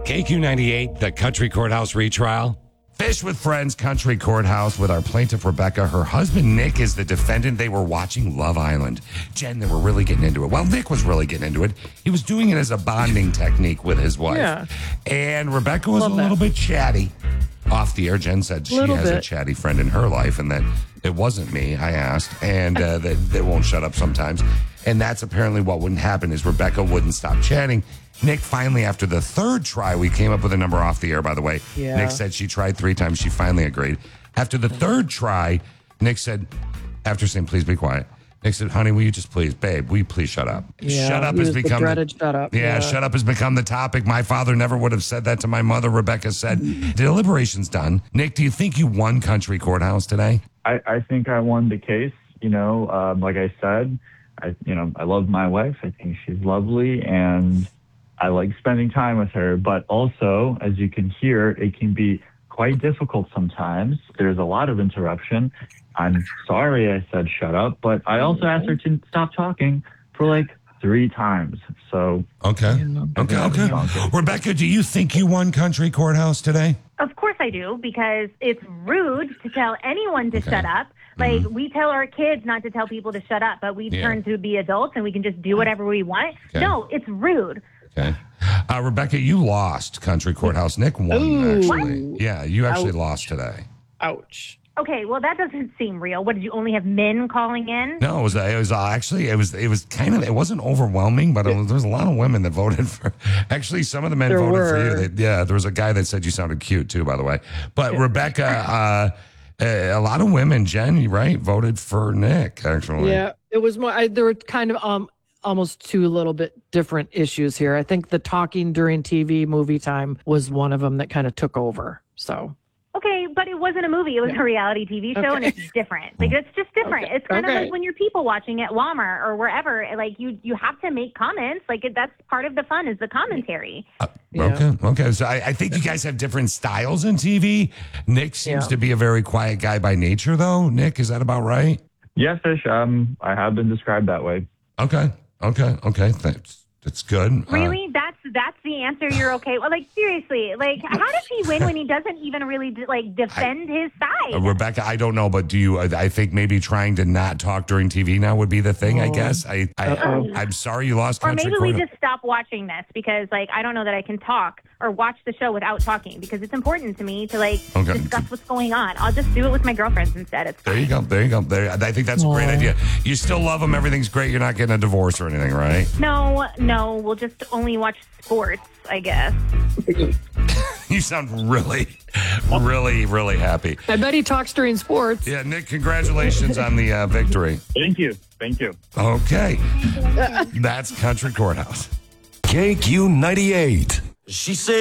KQ98, the Country Courthouse retrial. Fish with Friends Country Courthouse with our plaintiff, Rebecca. Her husband, Nick, is the defendant. They were watching Love Island. Jen, they were really getting into it. Well, Nick was really getting into it. He was doing it as a bonding technique with his wife. Yeah. And Rebecca was a little bit chatty off the air. Jen said she has a chatty friend in her life and that it wasn't me, I asked. And that they won't shut up sometimes. And that's apparently what wouldn't happen is Rebecca wouldn't stop chatting. Nick finally, after the third try, we came up with a number off the air, by the way. Yeah. Nick said she tried 3 times. She finally agreed. After the third try, Nick said, after saying, please be quiet, Nick said, honey, will you just please, babe, will you please shut up? Yeah, shut up has become shut up. Yeah, shut up has become the topic. My father never would have said that to my mother, Rebecca said. The deliberation's done. Nick, do you think you won Country Courthouse today? I think I won the case. You know, like I said, I love my wife. I think she's lovely, and I like spending time with her. But also, as you can hear, it can be quite difficult sometimes. There's a lot of interruption. I'm sorry I said shut up, but I also asked her to stop talking for like 3 times. So Okay. Rebecca, do you think you won Country Courthouse today? Of course I do, because it's rude to tell anyone to shut up. Like, we tell our kids not to tell people to shut up, but we turn to be adults and we can just do whatever we want. Okay. No, it's rude. Okay. Rebecca, you lost Country Courthouse. Nick won, actually. What? Yeah, you actually lost today. Ouch. Okay, well, that doesn't seem real. What, did you only have men calling in? No, it was kind of, it wasn't overwhelming, but there was a lot of women that voted for, actually, some of the men voted for you. There was a guy that said you sounded cute, too, by the way. But Rebecca, a lot of women, Jen, right, voted for Nick, actually. Yeah, it was more, there were kind of almost 2 little bit different issues here. I think the talking during TV movie time was one of them that kind of took over, so. Okay, but it wasn't a movie. It was a reality TV show, and it's different. Like, it's just different. It's kind of like when you're people watching at Walmart or wherever. Like, you have to make comments. Like, that's part of the fun is the commentary. Okay. So I think you guys have different styles in TV. Nick seems to be a very quiet guy by nature, though. Nick, is that about right? Yes, Fish. I have been described that way. Okay. That's good. Really? That's the answer? You're okay? Well, like, seriously, like, how does he win when he doesn't even really defend his side? Rebecca, I don't know, but do you? I think maybe trying to not talk during TV now would be the thing. I guess. I'm sorry you lost. Or maybe we just stop watching this because, like, I don't know that I can talk or watch the show without talking because it's important to me to discuss what's going on. I'll just do it with my girlfriends instead. It's fine. There you go. I think that's a great idea. You still love them. Everything's great. You're not getting a divorce or anything, right? No. We'll just only watch sports, I guess. You sound really, really, really happy. I bet he talks during sports. Yeah, Nick, congratulations on the victory. Thank you. Okay. That's Country Courthouse. KQ98. She said.